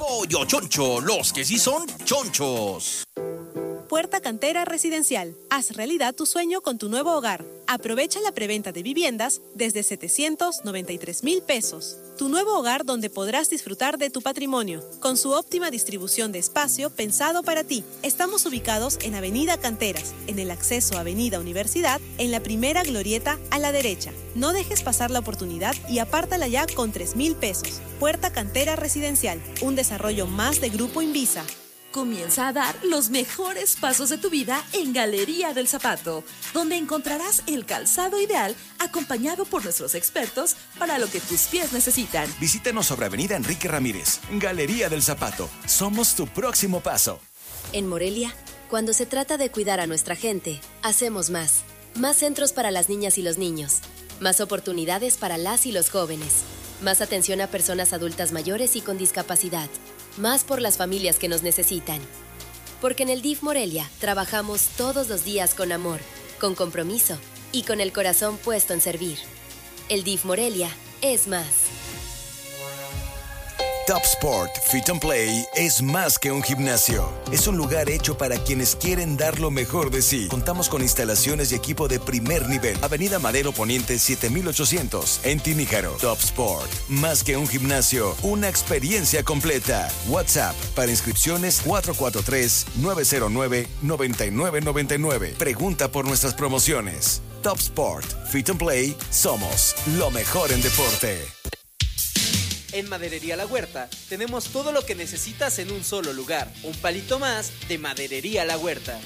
Pollo Choncho, los que sí son chonchos. Puerta Cantera Residencial. Haz realidad tu sueño con tu nuevo hogar. Aprovecha la preventa de viviendas desde 793,000 pesos. Tu nuevo hogar donde podrás disfrutar de tu patrimonio, con su óptima distribución de espacio pensado para ti. Estamos ubicados en Avenida Canteras, en el acceso a Avenida Universidad, en la primera glorieta a la derecha. No dejes pasar la oportunidad y apártala ya con 3,000 pesos. Puerta Cantera Residencial, un desarrollo más de Grupo Invisa. Comienza a dar los mejores pasos de tu vida en Galería del Zapato, donde encontrarás el calzado ideal acompañado por nuestros expertos para lo que tus pies necesitan. Visítanos sobre Avenida Enrique Ramírez. Galería del Zapato. Somos tu próximo paso. En Morelia, cuando se trata de cuidar a nuestra gente, hacemos más. Más centros para las niñas y los niños. Más oportunidades para las y los jóvenes. Más atención a personas adultas mayores y con discapacidad. Más por las familias que nos necesitan. Porque en el DIF Morelia trabajamos todos los días con amor, con compromiso y con el corazón puesto en servir. El DIF Morelia es más. Top Sport Fit and Play es más que un gimnasio. Es un lugar hecho para quienes quieren dar lo mejor de sí. Contamos con instalaciones y equipo de primer nivel. Avenida Madero Poniente 7800 en Tiníjaro. Top Sport, más que un gimnasio, una experiencia completa. WhatsApp para inscripciones 443-909-9999. Pregunta por nuestras promociones. Top Sport Fit and Play, somos lo mejor en deporte. En Maderería La Huerta tenemos todo lo que necesitas en un solo lugar. Un palito más de Maderería La Huerta.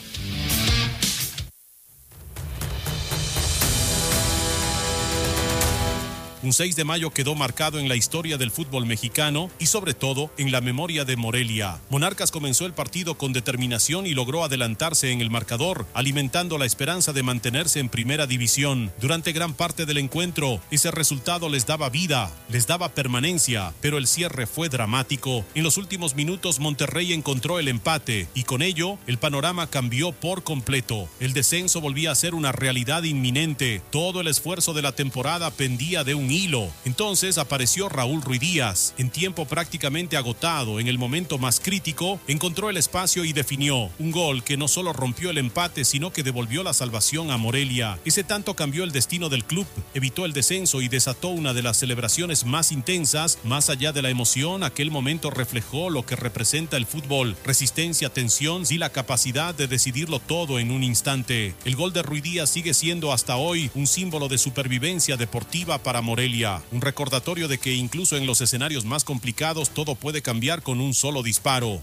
Un 6 de mayo quedó marcado en la historia del fútbol mexicano y sobre todo en la memoria de Morelia. Monarcas comenzó el partido con determinación y logró adelantarse en el marcador, alimentando la esperanza de mantenerse en primera división. Durante gran parte del encuentro, ese resultado les daba vida, les daba permanencia, pero el cierre fue dramático. En los últimos minutos Monterrey encontró el empate y con ello el panorama cambió por completo. El descenso volvía a ser una realidad inminente. Todo el esfuerzo de la temporada pendía de un hilo. Entonces apareció Raúl Ruidíaz. En tiempo prácticamente agotado, en el momento más crítico, encontró el espacio y definió un gol que no solo rompió el empate, sino que devolvió la salvación a Morelia. Ese tanto cambió el destino del club, evitó el descenso y desató una de las celebraciones más intensas. Más allá de la emoción, aquel momento reflejó lo que representa el fútbol: resistencia, tensión y la capacidad de decidirlo todo en un instante. El gol de Ruidíaz sigue siendo hasta hoy un símbolo de supervivencia deportiva para Morelia. Un recordatorio de que incluso en los escenarios más complicados todo puede cambiar con un solo disparo.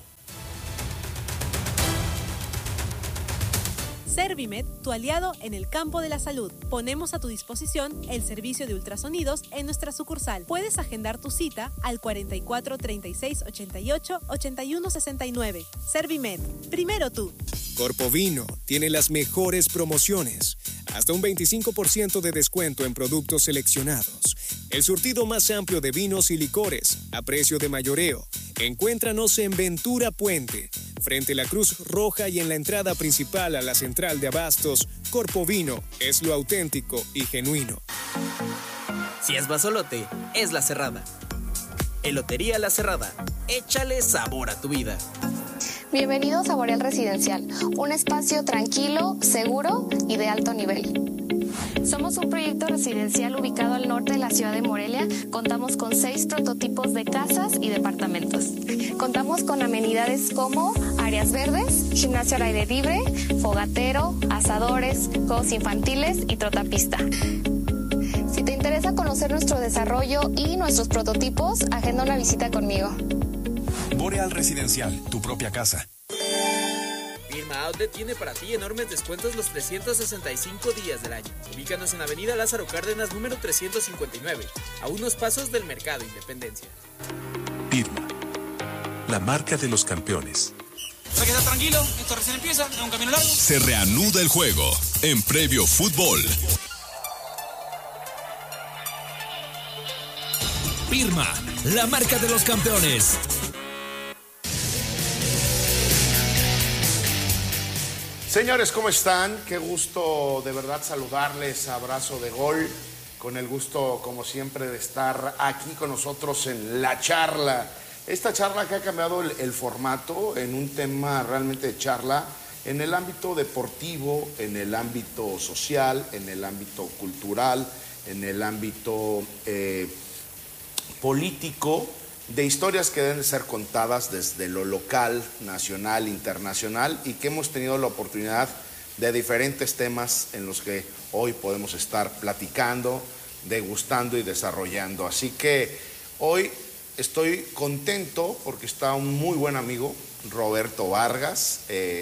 Servimed, tu aliado en el campo de la salud. Ponemos a tu disposición el servicio de ultrasonidos en nuestra sucursal. Puedes agendar tu cita al 44 36 88 81 69. Servimed, primero tú. Corpovino tiene las mejores promociones. Hasta un 25% de descuento en productos seleccionados. El surtido más amplio de vinos y licores a precio de mayoreo. Encuéntranos en Ventura Puente, frente a la Cruz Roja y en la entrada principal a la central de abastos. Corpovino es lo auténtico y genuino. Si es basolote, es La Cerrada. Elotería La Cerrada. Échale sabor a tu vida. Bienvenidos a Boreal Residencial, un espacio tranquilo, seguro y de alto nivel. Somos un proyecto residencial ubicado al norte de la ciudad de Morelia. Contamos con 6 prototipos de casas y departamentos. Contamos con amenidades como áreas verdes, gimnasio al aire libre, fogatero, asadores, juegos infantiles y trotapista. Si te interesa conocer nuestro desarrollo y nuestros prototipos, agenda una visita conmigo. Boreal Residencial, tu propia casa. Firma Outlet tiene para ti enormes descuentos los 365 días del año. Ubícanos en Avenida Lázaro Cárdenas, número 359, a unos pasos del Mercado Independencia. Pirma, la marca de los campeones. Para que estés tranquilo, esto recién empieza, es un camino largo. Se reanuda el juego en Previo Fútbol. Pirma, la marca de los campeones. Señores, ¿cómo están? Qué gusto de verdad saludarles, abrazo de gol, con el gusto como siempre de estar aquí con nosotros en la charla Esta charla que ha cambiado el formato en un tema realmente de charla en el ámbito deportivo, en el ámbito social, en el ámbito cultural, en el ámbito político, de historias que deben de ser contadas desde lo local, nacional, internacional, y que hemos tenido la oportunidad de diferentes temas en los que hoy podemos estar platicando, degustando y desarrollando. Así que hoy estoy contento porque está un muy buen amigo, Roberto Vargas,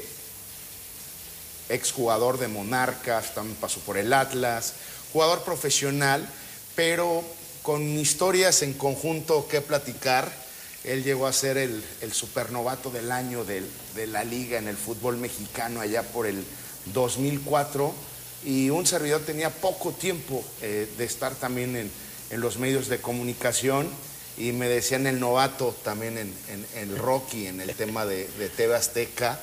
exjugador de Monarcas, también pasó por el Atlas, jugador profesional, pero con historias en conjunto que platicar. Él llegó a ser el supernovato del año de la liga en el fútbol mexicano allá por el 2004, y un servidor tenía poco tiempo de estar también en los medios de comunicación, y me decían el novato también en el Rocky, en el tema de TV Azteca,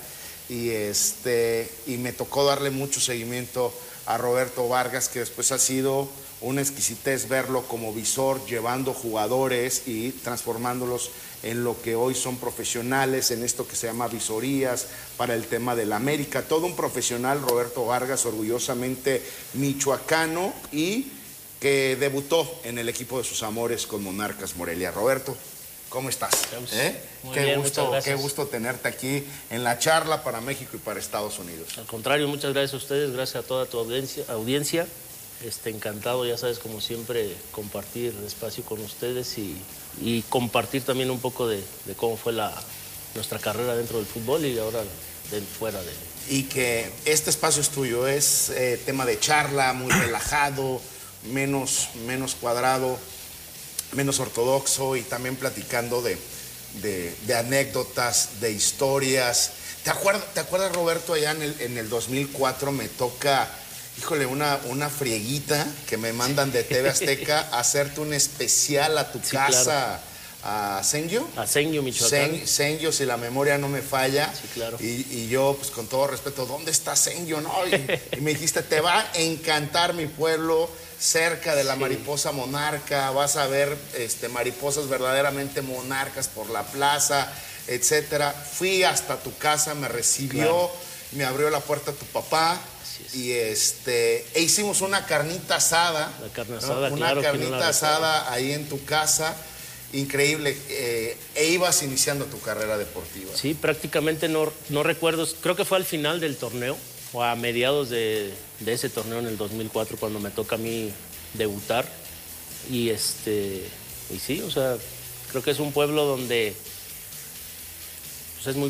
y me tocó darle mucho seguimiento a Roberto Vargas, que después ha sido una exquisitez verlo como visor, llevando jugadores y transformándolos en lo que hoy son profesionales, en esto que se llama visorías para el tema del América. Todo un profesional, Roberto Vargas, orgullosamente michoacano, y que debutó en el equipo de sus amores con Monarcas Morelia. Roberto, ¿cómo estás? Qué gusto tenerte aquí en la charla para México y para Estados Unidos. Al contrario, muchas gracias a ustedes, gracias a toda tu audiencia. Encantado, ya sabes, como siempre, compartir espacio con ustedes y compartir también un poco de cómo fue nuestra carrera dentro del fútbol y ahora fuera de él. Y que este espacio es tuyo, es tema de charla, muy relajado, menos cuadrado, menos ortodoxo, y también platicando de anécdotas, de historias. ¿Te acuerdas, Roberto, allá en el 2004 me toca, híjole, una frieguita que me mandan de TV Azteca a hacerte un especial a tu casa, claro, a Senjo? A Senjo, Michoacán. Senjo, si la memoria no me falla. Sí, claro. Y yo, pues con todo respeto, ¿dónde está Senjo? ¿No? Y me dijiste, te va a encantar mi pueblo, cerca de la mariposa monarca, vas a ver mariposas verdaderamente monarcas por la plaza, etcétera. Fui hasta tu casa, me recibió, claro, me abrió la puerta tu papá, y hicimos una carnita asada. La carne asada, ¿no? claro, una carnita asada ahí en tu casa, increíble. Ibas iniciando tu carrera deportiva. Sí, prácticamente no recuerdo, creo que fue al final del torneo, o a mediados de ese torneo en el 2004, cuando me toca a mí debutar. Y sí, o sea, creo que es un pueblo donde